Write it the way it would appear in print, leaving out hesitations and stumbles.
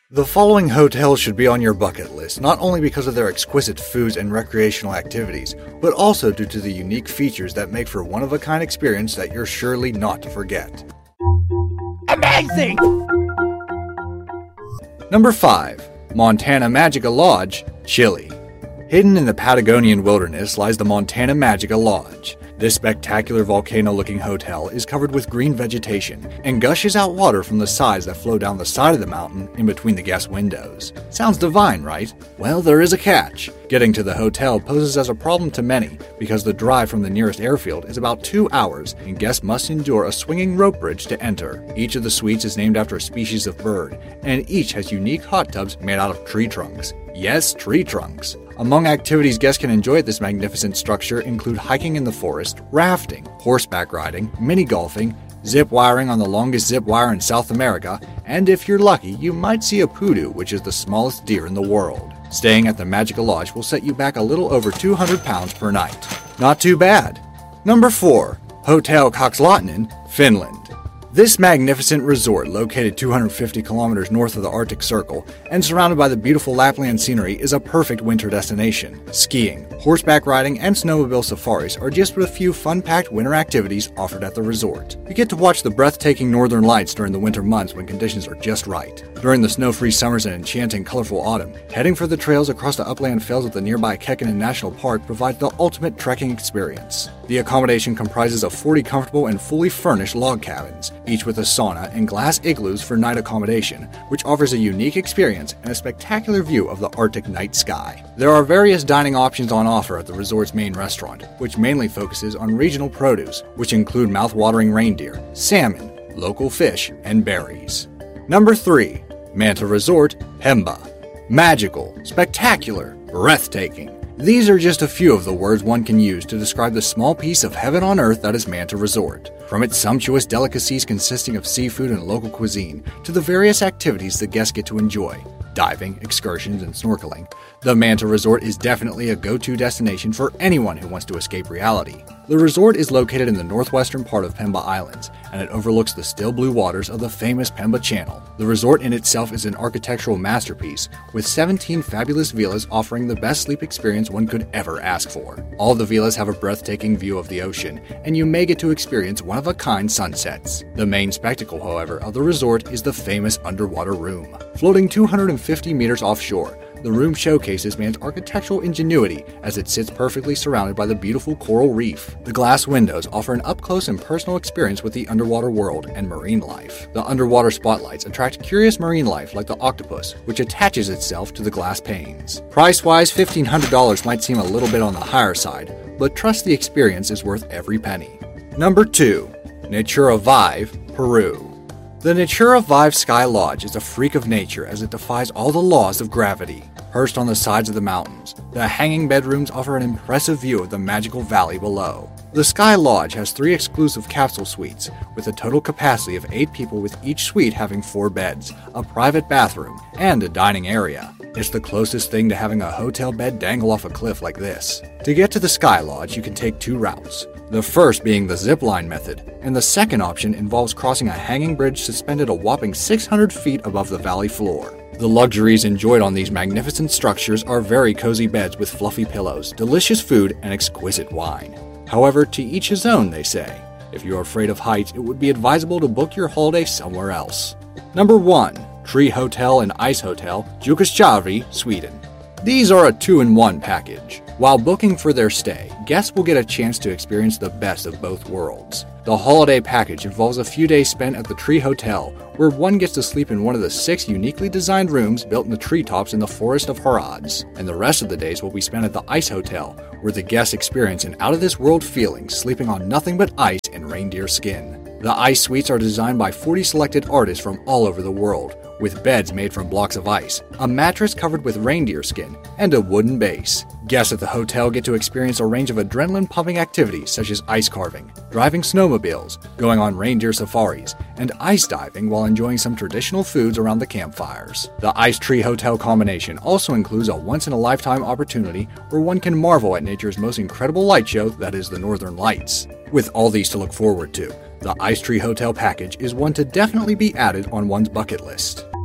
The following hotels should be on your bucket list, not only because of their exquisite foods and recreational activities, but also due to the unique features that make for one-of-a-kind experience that you're surely not to forget. Amazing! Number 5. Montana Magica Lodge, Chile. Hidden in the Patagonian wilderness lies the Montana Magica Lodge. This spectacular volcano-looking hotel is covered with green vegetation and gushes out water from the sides that flow down the side of the mountain in between the guest windows. Sounds divine, right? Well, there is a catch. Getting to the hotel poses as a problem to many because the drive from the nearest airfield is about 2 hours and guests must endure a swinging rope bridge to enter. Each of the suites is named after a species of bird, and each has unique hot tubs made out of tree trunks. Yes, tree trunks. Among activities guests can enjoy at this magnificent structure include hiking in the forest, rafting, horseback riding, mini-golfing, zip wiring on the longest zip wire in South America, and if you're lucky, you might see a poodoo, which is the smallest deer in the world. Staying at the Magica Lodge will set you back a little over 200 pounds per night. Not too bad. Number 4. Hotel Kokslainen, Finland. This magnificent resort, located 250 kilometers north of the Arctic Circle and surrounded by the beautiful Lapland scenery, is a perfect winter destination. Skiing, horseback riding, and snowmobile safaris are just a few fun-packed winter activities offered at the resort. You get to watch the breathtaking northern lights during the winter months when conditions are just right. During the snow-free summers and enchanting colorful autumn, heading for the trails across the upland fells of the nearby Kekkonen National Park provides the ultimate trekking experience. The accommodation comprises of 40 comfortable and fully furnished log cabins, each with a sauna and glass igloos for night accommodation, which offers a unique experience and a spectacular view of the Arctic night sky. There are various dining options on offer at the resort's main restaurant, which mainly focuses on regional produce, which include mouth-watering reindeer, salmon, local fish, and berries. Number 3. Manta Resort, Pemba. Magical, spectacular, breathtaking. These are just a few of the words one can use to describe the small piece of heaven on earth that is Manta Resort. From its sumptuous delicacies consisting of seafood and local cuisine, to the various activities the guests get to enjoy, diving, excursions, and snorkeling, the Manta Resort is definitely a go-to destination for anyone who wants to escape reality. The resort is located in the northwestern part of Pemba Islands, and it overlooks the still blue waters of the famous Pemba Channel. The resort in itself is an architectural masterpiece, with 17 fabulous villas offering the best sleep experience one could ever ask for. All the villas have a breathtaking view of the ocean, and you may get to experience one-of-a-kind sunsets. The main spectacle, however, of the resort is the famous underwater room. Floating 250 meters offshore, the room showcases man's architectural ingenuity as it sits perfectly surrounded by the beautiful coral reef. The glass windows offer an up-close and personal experience with the underwater world and marine life. The underwater spotlights attract curious marine life like the octopus, which attaches itself to the glass panes. Price-wise, $1,500 might seem a little bit on the higher side, but trust the experience is worth every penny. Number 2. Natura Vive, Peru. The Natura Vive Sky Lodge is a freak of nature as it defies all the laws of gravity. Perched on the sides of the mountains, the hanging bedrooms offer an impressive view of the magical valley below. The Sky Lodge has 3 exclusive capsule suites, with a total capacity of 8 people, with each suite having 4 beds, a private bathroom, and a dining area. It's the closest thing to having a hotel bed dangle off a cliff like this. To get to the Sky Lodge, you can take 2 routes. The first being the zipline method, and the second option involves crossing a hanging bridge suspended a whopping 600 feet above the valley floor. The luxuries enjoyed on these magnificent structures are very cozy beds with fluffy pillows, delicious food, and exquisite wine. However, to each his own, they say. If you're afraid of heights, it would be advisable to book your holiday somewhere else. Number 1. Tree Hotel and Ice Hotel, Jukkasjärvi, Sweden. These are a 2-in-1 package. While booking for their stay, guests will get a chance to experience the best of both worlds. The holiday package involves a few days spent at the Tree Hotel, where one gets to sleep in one of the 6 uniquely designed rooms built in the treetops in the forest of Harads, and the rest of the days will be spent at the Ice Hotel, where the guests experience an out-of-this-world feeling, sleeping on nothing but ice and reindeer skin. The ice suites are designed by 40 selected artists from all over the world, with beds made from blocks of ice, a mattress covered with reindeer skin, and a wooden base. Guests at the hotel get to experience a range of adrenaline-pumping activities such as ice carving, driving snowmobiles, going on reindeer safaris, and ice diving while enjoying some traditional foods around the campfires. The Ice Tree Hotel combination also includes a once-in-a-lifetime opportunity where one can marvel at nature's most incredible light show, that is the Northern Lights. With all these to look forward to, the Ice Tree Hotel package is one to definitely be added on one's bucket list.